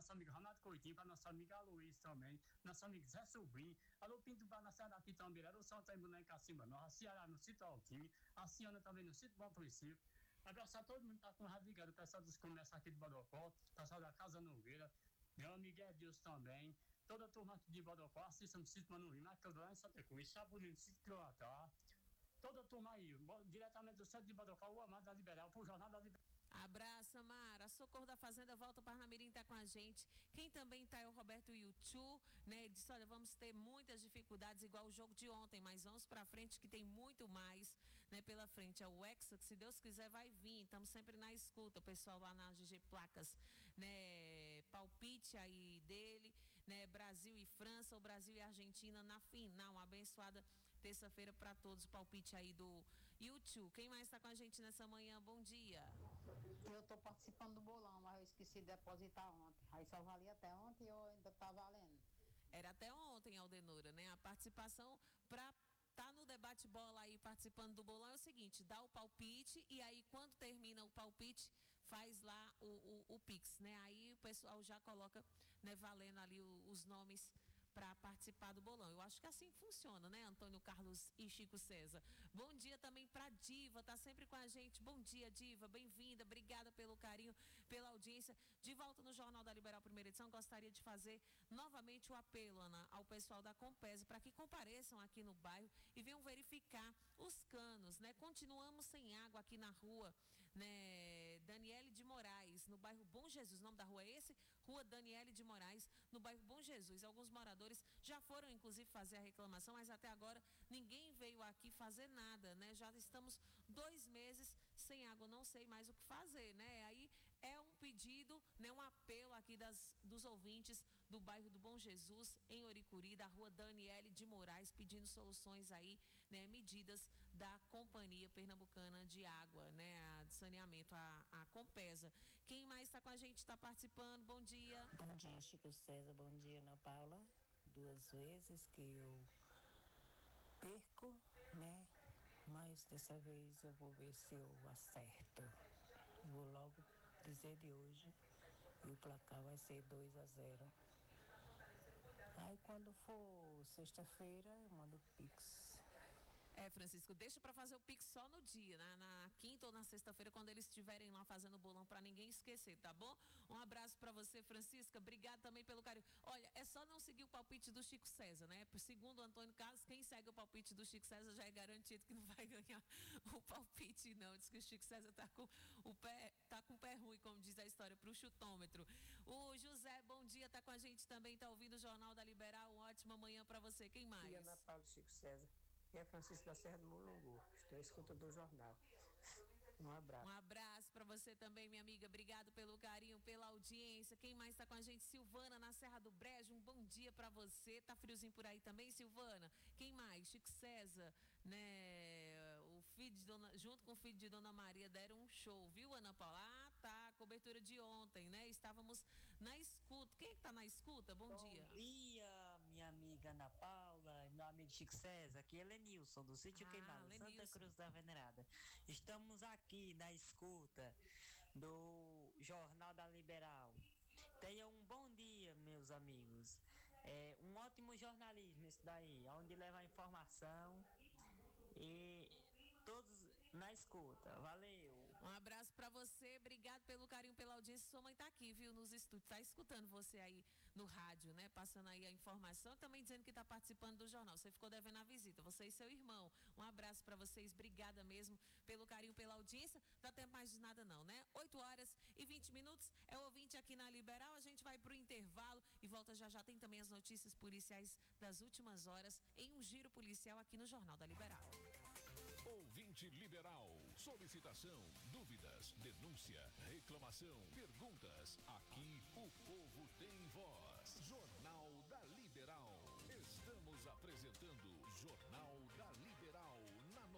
nosso amigo Ronaldo Coutinho, para nosso amigo Aloysio também, nosso amigo Zé Sobrinho, alô Pinto Bar na Serra aqui também, o Santa em Boneca Acima, a Ceará no Sítio Alquim, a Ciana também no Sítio Bom Princípio. Abraçar todo mundo que tá com o rádio ligado, o pessoal dos comércios aqui de Bodocó, o pessoal da Casa Nogueira, meu amigo Edilson também, toda a turma aqui de Bodocó, assista no Sítio Manuí, Macadão em Santa Cruz, Chaburinho no Sítio Croatá, toda a turma aí, diretamente do centro de Bodocó, o Amado da Liberal, pro Jornal da Liberal. Abraço, Mara. Socorro da Fazenda volta para Parnamirim tá com a gente. Quem também tá é o Roberto Yuchu, né? Ele disse, olha, vamos ter muitas dificuldades igual o jogo de ontem, mas vamos para frente que tem muito mais, né, pela frente. É o Hexa, que se Deus quiser vai vir. Estamos sempre na escuta, o pessoal lá na GG Placas, né? Palpite aí dele, né? Brasil e França, ou Brasil e Argentina na final. Uma abençoada terça-feira para todos, o palpite aí do YouTube. Quem mais está com a gente nessa manhã? Bom dia. Eu estou participando do bolão, mas eu esqueci de depositar ontem. Aí só valia até ontem e eu ainda está valendo. Era até ontem, Aldenora, né? A participação para tá no debate bola aí participando do bolão é o seguinte, dá o palpite e aí quando termina o palpite faz lá o Pix, né? Aí o pessoal já coloca, né, valendo ali os nomes para participar do bolão. Eu acho que assim funciona, né, Antônio Carlos e Chico César. Bom dia também para Diva, tá sempre com a gente. Bom dia, Diva, bem-vinda, obrigada pelo carinho, pela audiência. De volta no Jornal da Liberal, primeira edição, gostaria de fazer novamente o apelo, Ana, ao pessoal da Compesa para que compareçam aqui no bairro e venham verificar os canos, né? Continuamos sem água aqui na rua, né, Daniele de Moraes, no bairro Bom Jesus. O nome da rua é esse? Rua Daniele de Moraes, no bairro Bom Jesus. Alguns moradores já foram inclusive fazer a reclamação, mas até agora ninguém veio aqui fazer nada, né? Já estamos 2 meses sem água, não sei mais o que fazer, né? Aí é um pedido, né? Um apelo aqui dos ouvintes do bairro do Bom Jesus, em Oricuri, da rua Daniele de Moraes, pedindo soluções aí, né? Medidas da Companhia Pernambucana de Água, né? De saneamento, a Compesa. Quem mais está com a gente, está participando? Bom dia. Bom dia, Chico César, bom dia, Ana Paula. 2 vezes que eu perco, né? Mas dessa vez eu vou ver se eu acerto. Vou logo dizer de hoje e o placar vai ser 2-0. Aí quando for sexta-feira eu mando o Pix. Francisco, deixa para fazer o Pix só no dia, na quinta ou na sexta-feira, quando eles estiverem lá fazendo o bolão, para ninguém esquecer, tá bom? Um abraço para você, Francisca, obrigado também pelo carinho. Olha, é só não seguir o palpite do Chico César, né? Segundo o Antônio Carlos, quem segue o palpite do Chico César já é garantido que não vai ganhar o palpite, não. Diz que o Chico César tá com o pé ruim, como diz a história, para o chutômetro. O José, bom dia, tá com a gente também, tá ouvindo o Jornal da Liberal, uma ótima manhã para você. Quem mais? Dia, Ana Paula, Chico César. É Francisco da Serra do Mulungu. Estou escutando do jornal. Um abraço. Um abraço para você também, minha amiga. Obrigado pelo carinho, pela audiência. Quem mais está com a gente? Silvana, na Serra do Brejo. Um bom dia para você. Tá friozinho por aí também, Silvana? Quem mais? Chico César, né? O filho de junto com o filho de Dona Maria deram um show, viu, Ana Paula? Ah, tá. Cobertura de ontem, né? Estávamos na escuta. Quem é que tá na escuta? Bom dia. Bom dia, minha amiga Ana Paula, meu amigo Chico César. Aqui é Lenilson, do Sítio Queimado, Santa Cruz da Venerada. Estamos aqui na escuta do Jornal da Liberal. Tenham um bom dia, meus amigos. É um ótimo jornalismo isso daí, onde leva a informação e todos na escuta. Valeu. Um abraço para você, obrigado pelo carinho, pela audiência. Sua mãe tá aqui, viu, nos estúdios, tá escutando você aí no rádio, né, passando aí a informação, também dizendo que tá participando do jornal. Você ficou devendo a visita, você e seu irmão. Um abraço para vocês, obrigada mesmo pelo carinho, pela audiência. Dá tempo mais de nada não, né? 8h20, é o ouvinte aqui na Liberal. A gente vai pro intervalo e volta já já. Tem também as notícias policiais das últimas horas em um giro policial aqui no Jornal da Liberal. Ouvinte Liberal, solicitação, dúvidas, denúncia, reclamação, perguntas. Aqui o povo tem voz. Jornal da Liberal. Estamos apresentando Jornal da Liberal na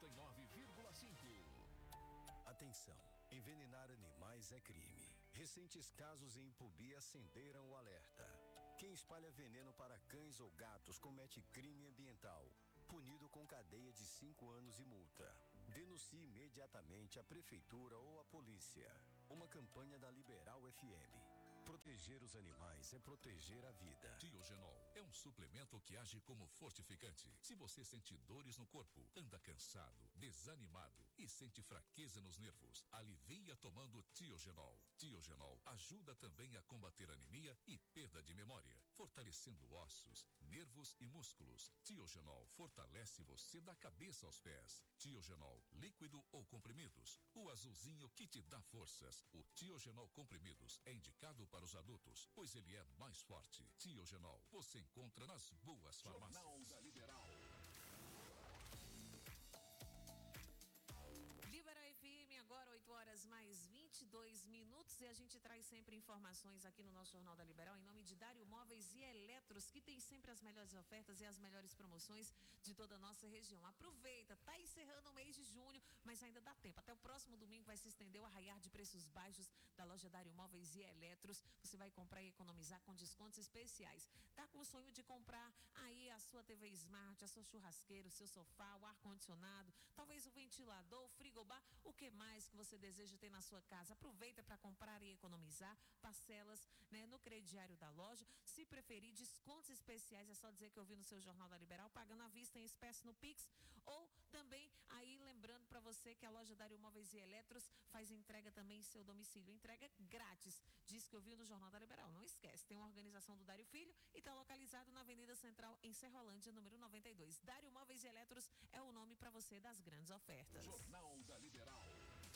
99,5. Atenção, envenenar animais é crime. Recentes casos em Ipubi acenderam o alerta. Quem espalha veneno para cães ou gatos comete crime ambiental, punido com cadeia de 5 anos e multa. Denuncie imediatamente a prefeitura ou a polícia. Uma campanha da Liberal FM. Proteger Proteger os animais é proteger a vida. Tiogenol é um suplemento que age como fortificante. Se você sente dores no corpo, anda cansado, desanimado e sente fraqueza nos nervos, alivia tomando Tiogenol. Tiogenol ajuda também a combater anemia e perda de memória, fortalecendo ossos, nervos e músculos. Tiogenol fortalece você da cabeça aos pés. Tiogenol, líquido ou comprimidos, o azulzinho que te dá forças. O Tiogenol comprimidos é indicado para os adultos, pois ele é mais forte. Tiogenol, você encontra nas boas farmácias. Jornal da Liberal. Liberal FM, agora 8 horas mais 22 minutos e a gente traz sempre informações aqui no nosso Jornal da Liberal em nome de Dário Móveis e Eletros, que tem sempre as melhores ofertas e as melhores promoções de toda a nossa região. Aproveita, tá encerrando o mês de junho, mas ainda dá tempo. Até o próximo domingo vai se estender o arraiar de preços baixos da loja Dário Móveis e Eletros. Você vai comprar e economizar com descontos especiais. Tá com o sonho de comprar aí a sua TV Smart, a sua churrasqueira, o seu sofá, o ar-condicionado, talvez o ventilador, o frigobar, o que mais que você deseja ter na sua casa? Aproveita para comprar e economizar, parcelas, né, no crediário da loja. Se preferir, descontos especiais, é só dizer que eu vi no seu Jornal da Liberal, pagando à vista em espécie no Pix, ou também aí lembrando para você que a loja Dário Móveis e Eletros faz entrega também em seu domicílio, entrega grátis. Diz que eu vi no Jornal da Liberal, não esquece, tem uma organização do Dário Filho e está localizado na Avenida Central em Serrolândia, número 92. Dário Móveis e Eletros é o nome para você das grandes ofertas. Jornal da Liberal.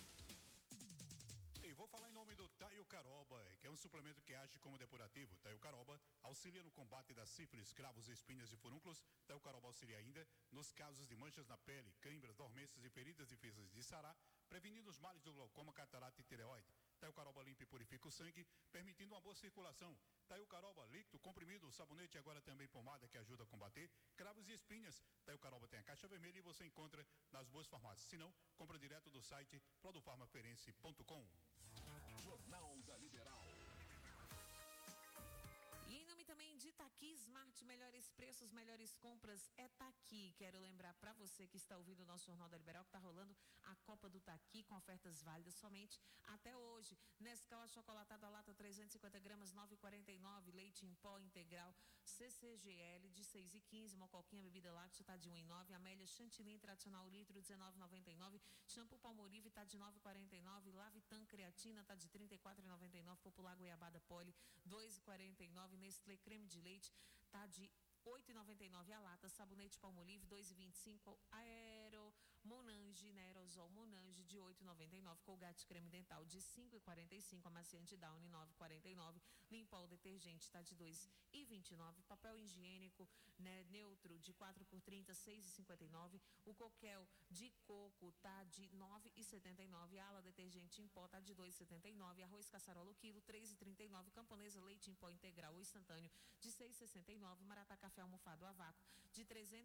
E vou falar em nome do Taio Caroba, que é um suplemento que age como depurativo. Taio Caroba auxilia no combate da sífilis, cravos, espinhas e furúnculos. Taio Caroba auxilia ainda nos casos de manchas na pele, câimbras, dormências e feridas difíceis de sarar, prevenindo os males do glaucoma, catarata e tireoide. Taio Caroba limpa e purifica o sangue, permitindo uma boa circulação. Taio Caroba, líquido, comprimido, sabonete e agora também pomada que ajuda a combater cravos e espinhas. Taio Caroba tem a caixa vermelha e você encontra nas boas farmácias. Se não, compra direto do site produfarmaferense.com. Jornal da Liberal. E em nome também de Taqui Smart, melhores preços, melhores compras é Taqui. Quero lembrar para você que está ouvindo o nosso Jornal da Liberal que está rolando a Copa do Taqui com ofertas válidas somente até hoje. Nescau achocolatada lata 350 gramas 9,49, leite em pó integral CCGL de 6,15, mocoquinha bebida láctea está de 1,9, Amélia Chantilly tradicional litro 19,99, shampoo Palmolive está de 9,49, Lavitan creatina está de 34,99, Popular Goiabada Poli 2,49, Nestlé creme de leite tá de 8,99 a lata, sabonete Palmolive 2,25, Aero Monange, né, aerosol Monange de 8,99, Colgate creme dental de 5,45, amaciante Downy 9,49, Limpol detergente tá de 2,29, papel higiênico, né, neutro de 4x30 6,59, o Coquel de coco tá de 9,79, Ala detergente em pó tá de 2,79, arroz caçarola quilo 3,39, Camponesa leite em pó integral ou instantâneo de 6,69, Maratá café almofado a vácuo de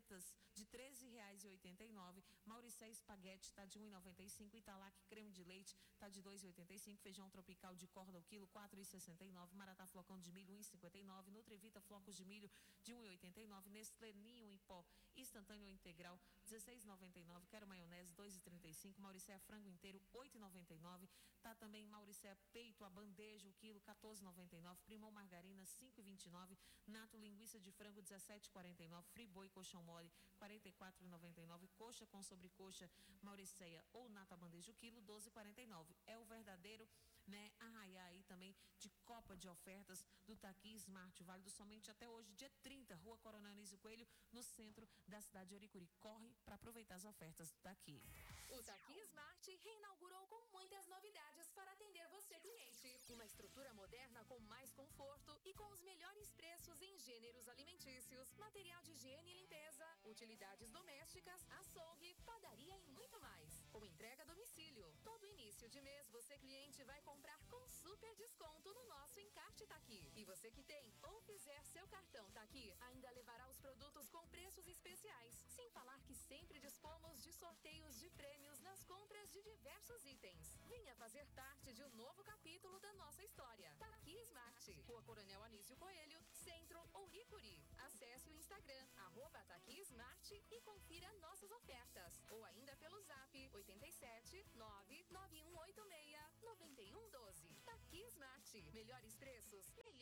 R$13,89, Mauricé espaguete está de 1,95, Italac creme de leite está de 2,85, feijão tropical de corda ao quilo 4,69, Maratá flocão de milho 1,59, Nutrivita flocos de milho de 1,89, Nestlé ninho em pó instantâneo ou integral 16,99, quero maionese 2,35, Mauricé frango inteiro 8,99, tá também Mauricé peito a bandeja o quilo 14,99, Primão margarina 5,29, Nato linguiça de frango 17,49, Friboi colchão mole 44,99, coxa com sobrecoxa Mauricéia ou nata bandeja o quilo 12,49. É o verdadeiro, né, arraiar aí também de Copa de ofertas do Taqui Smart, válido somente até hoje, dia 30, Rua Coronel Anísio Coelho, no centro da cidade de Oricuri. Corre para aproveitar as ofertas do Taqui. O Taqui Smart reinaugurou com muitas novidades para atender você, cliente. Uma estrutura moderna com mais conforto e com os melhores preços em gêneros alimentícios, material de higiene e limpeza, utilidades domésticas, açougue, padaria e muito mais. Com entrega a domicílio. Todo início de mês você, cliente, vai comprar com super desconto no nosso encarte Taqui. E você que tem ou fizer seu cartão Taqui ainda levará os produtos com preços especiais. Sem falar que sempre dispomos de sorteios de prêmios nas compras de diversos itens. Venha fazer parte de um novo capítulo da nossa história. Taqui Smart, Rua Coronel Anísio Coelho, Centro Oricuri. Acesse o Instagram, @Taqui Smart e confira nossas ofertas. Ou ainda pelo zap 87 99186 9112. Taqui Smart, melhores preços, melhor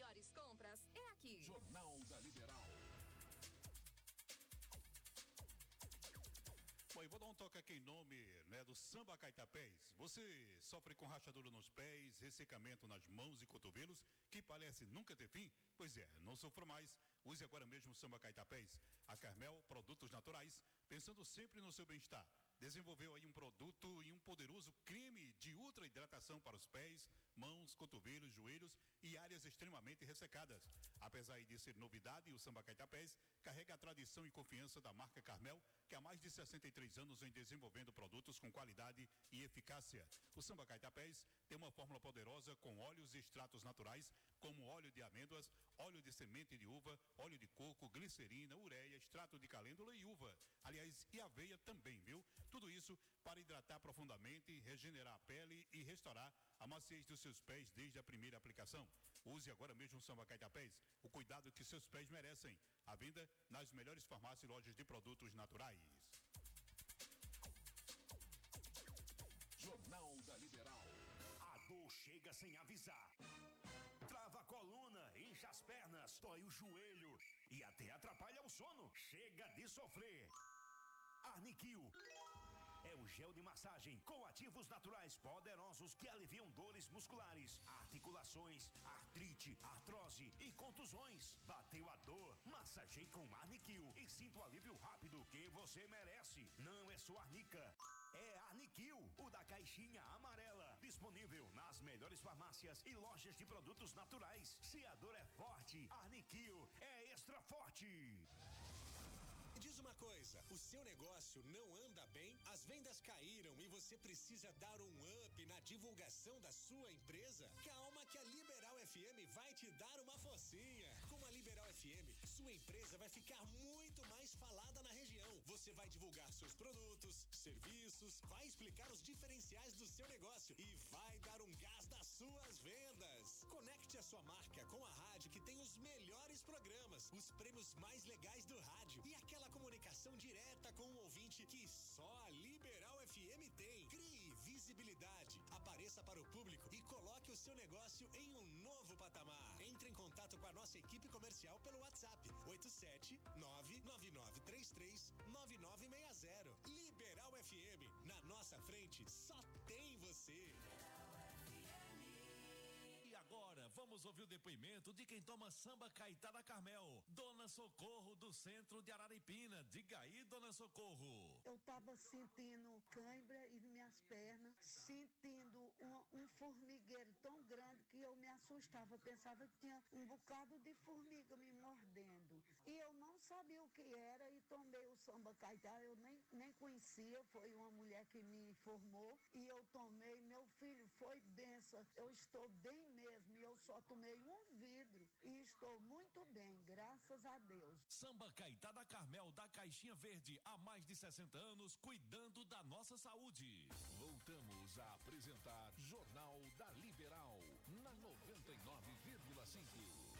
vou dar um toque aqui em nome, né, do Samba Caetapés. Você sofre com rachadura nos pés, ressecamento nas mãos e cotovelos, que parece nunca ter fim? Pois é, não sofra mais. Use agora mesmo o Samba Caetapés. A Carmel Produtos Naturais, pensando sempre no seu bem-estar, desenvolveu aí um produto e um poderoso creme de ultra hidratação para os pés, mãos, cotovelos, joelhos e áreas extremamente ressecadas. Apesar de ser novidade, o Samba Caetapés carrega a tradição e confiança da marca Carmel, que há mais de 63 anos vem desenvolvendo produtos com qualidade e eficácia. O Samba Caetapés tem uma fórmula poderosa com óleos e extratos naturais, como óleo de amêndoas, óleo de semente de uva, óleo de coco, glicerina, ureia, extrato de calêndula e uva. Aliás, e aveia também, viu? Tudo isso para hidratar profundamente, regenerar a pele e restaurar a maciez dos seus pés desde a primeira aplicação. Use agora mesmo o Samba Caetapés, o cuidado que seus pés merecem. À venda nas melhores farmácias e lojas de produtos naturais. Jornal da Liberal. A dor chega sem avisar. Trava a coluna, incha as pernas, dói o joelho e até atrapalha o sono. Chega de sofrer. Arniquil é o gel de massagem com ativos naturais poderosos que aliviam dores musculares, articulações, artrite, artrose e contusões. Bateu a dor? Massageie com Arniquil e sinta o alívio rápido que você merece. Não é só Arnica, é Arniquil, o da caixinha amarela. Disponível nas melhores farmácias e lojas de produtos naturais. Se a dor é forte, Arniquil é extra forte. Diz uma coisa, o seu negócio não anda bem? As vendas caíram e você precisa dar um up na divulgação da sua empresa? Calma que a Liberal FM vai te dar uma forcinha. Com a Liberal FM, sua empresa vai ficar muito mais falada na região. Você vai divulgar seus produtos, serviços, vai explicar os diferenciais do seu negócio e vai dar um gás nas suas vendas. Conecte a sua marca com a rádio que tem os melhores programas, os prêmios mais legais do rádio e aquela comunicação direta com o ouvinte que só a Liberal FM tem. Crie visibilidade, apareça para o público e coloque o seu negócio em um novo patamar. Entre em contato com a nossa equipe comercial pelo WhatsApp 87999339960. Liberal FM, na nossa frente só tem você. E agora, vamos ouvir o depoimento de quem toma Samba Caetá da Carmel, Dona Socorro, do centro de Araripina. Diga aí, Dona Socorro. Eu tava sentindo cãibra em minhas pernas, sentindo um formigueiro tão grande que eu me assustava, pensava que tinha um bocado de formiga me mordendo. E eu não sabia o que era e tomei o Samba Caetá, eu nem conhecia, foi uma mulher que me informou e eu tomei, meu filho, foi benção, eu estou bem mesmo e eu só tomei um vidro e estou muito bem, graças a Deus. Samba Caetá da Carmel, da Caixinha Verde, há mais de 60 anos, cuidando da nossa saúde. Voltamos a apresentar Jornal da Liberal, na 99,5.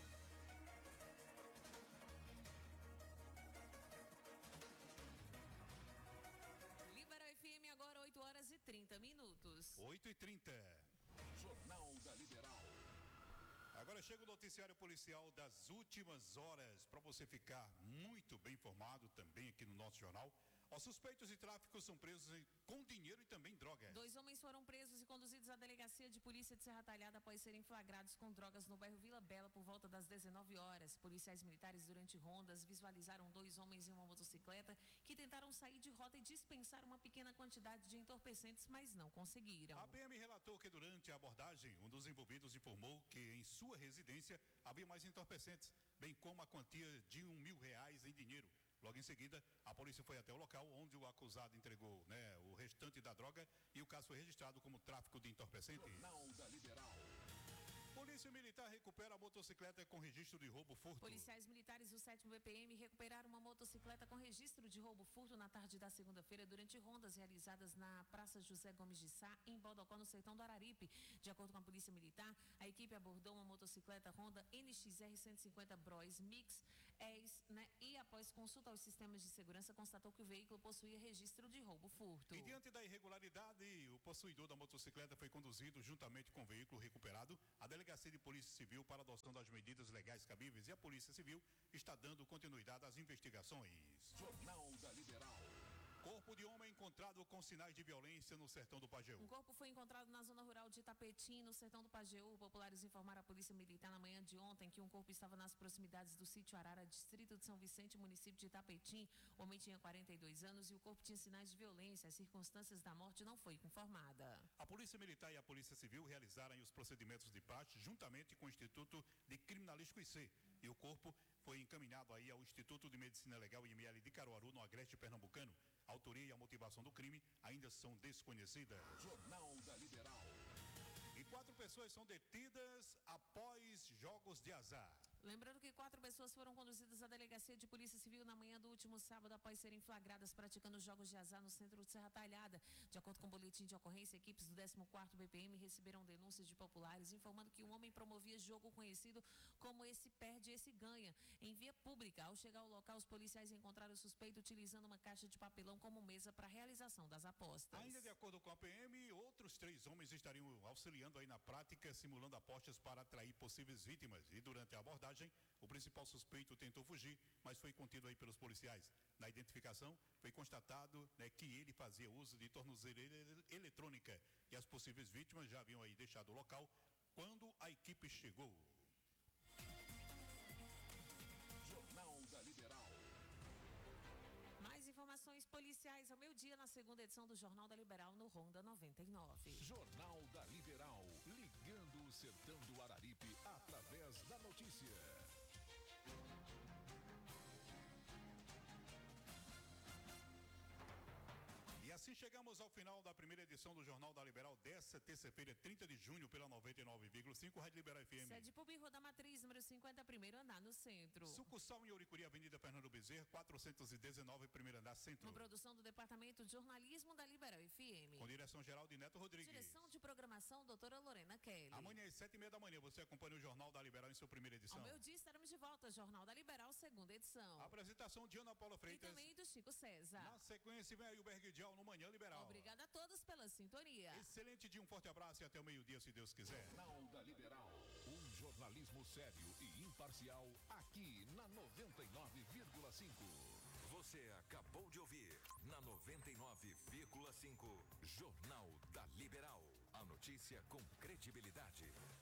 Liberal FM agora 8h30. 8h30. Jornal da Liberal. Agora chega o noticiário policial das últimas horas, para você ficar muito bem informado também aqui no nosso jornal. Os suspeitos de tráfico são presos com dinheiro e também drogas. 2 homens foram presos e conduzidos à delegacia de polícia de Serra Talhada após serem flagrados com drogas no bairro Vila Bela por volta das 19 horas. Policiais militares, durante rondas, visualizaram 2 homens em uma motocicleta que tentaram sair de rota e dispensar uma pequena quantidade de entorpecentes, mas não conseguiram. A PM relatou que durante a abordagem, um dos envolvidos informou que em sua residência havia mais entorpecentes, bem como a quantia de R$1.000 em dinheiro. Logo em seguida, a polícia foi até o local onde o acusado entregou, o restante da droga e o caso foi registrado como tráfico de entorpecentes. Jornal da Liberal. Polícia Militar recupera a motocicleta com registro de roubo furto. Policiais militares do 7º BPM recuperaram uma motocicleta com registro de roubo furto na tarde da segunda-feira durante rondas realizadas na Praça José Gomes de Sá, em Bodocó, no sertão do Araripe. De acordo com a Polícia Militar, a equipe abordou uma motocicleta Honda NXR 150 Bros Mix ES, e após consulta aos sistemas de segurança, constatou que o veículo possuía registro de roubo furto. E diante da irregularidade, o possuidor da motocicleta foi conduzido juntamente com o veículo recuperado à Delegacia de Polícia Civil para adoção das medidas legais cabíveis e a Polícia Civil está dando continuidade às investigações. Jornal da Liberal. Corpo de homem encontrado com sinais de violência no sertão do Pajeú. Um corpo foi encontrado na zona rural de Itapetim, no sertão do Pajeú. Populares informaram à Polícia Militar na manhã de ontem que um corpo estava nas proximidades do sítio Arara, distrito de São Vicente, município de Itapetim. O homem tinha 42 anos e o corpo tinha sinais de violência. As circunstâncias da morte não foi informada. A Polícia Militar e a Polícia Civil realizaram os procedimentos de praxe juntamente com o Instituto de Criminalística IC. E o corpo foi encaminhado aí ao Instituto de Medicina Legal IML de Caruaru, no Agreste Pernambucano. A autoria e a motivação do crime ainda são desconhecidas. Jornal da Liberal. E 4 pessoas são detidas após jogos de azar. Lembrando que 4 pessoas foram conduzidas à delegacia de Polícia Civil na manhã do último sábado após serem flagradas praticando jogos de azar no centro de Serra Talhada. De acordo com o boletim de ocorrência, equipes do 14º BPM receberam denúncias de populares informando que um homem promovia jogo conhecido como esse perde, esse ganha, em via pública. Ao chegar ao local, os policiais encontraram o suspeito utilizando uma caixa de papelão como mesa para a realização das apostas. Ainda de acordo com a PM, outros 3 homens estariam auxiliando aí na prática, simulando apostas para atrair possíveis vítimas. E durante a abordagem, o principal suspeito tentou fugir, mas foi contido aí pelos policiais. Na identificação, foi constatado, que ele fazia uso de tornozeleira eletrônica e as possíveis vítimas já haviam aí deixado o local quando a equipe chegou. Jornal da Liberal. Mais informações policiais ao meio-dia na segunda edição do Jornal da Liberal no Ronda 99. Jornal da Liberal, ligando o sertão do Araripe através da notícia. E assim chegamos ao final da primeira edição do Jornal da Liberal dessa terça-feira, 30 de junho, pela 99,5 Rádio Liberal FM. Sede Pubi, Rua da Matriz, número 50, primeiro andar, no centro. Sucursal em Ouricuri, Avenida Fernando Bezerra, 419, primeiro andar, centro. Uma produção do Departamento de Jornalismo da Liberal FM. Com direção geral de Neto Rodrigues. Direção de programação, doutora Lorena Kelly. Amanhã às 7:30 da manhã, você acompanha o Jornal da Liberal em sua primeira edição. Ao meio-dia estaremos de volta, Jornal da Liberal, segunda edição. A apresentação de Ana Paula Freitas. E também do Chico César. Na sequência, vem aí o Berguidial no Manhã Liberal. Obrigada a todos pela sintonia. Excelente dia, um forte abraço e até o meio-dia, se Deus quiser. Jornal da Liberal, um jornalismo sério e imparcial aqui na 99,5. Você acabou de ouvir na 99,5 Jornal da Liberal. A notícia com credibilidade.